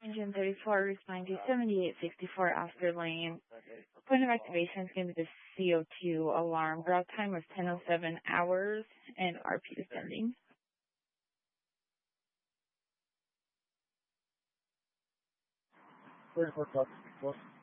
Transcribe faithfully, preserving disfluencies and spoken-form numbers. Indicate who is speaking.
Speaker 1: Engine thirty-four, respond to seventy-eight sixty-four Oscar Lane. Point of activation is going to be the C O two alarm. Route time was ten oh seven hours, and R P descending.
Speaker 2: thirty-four,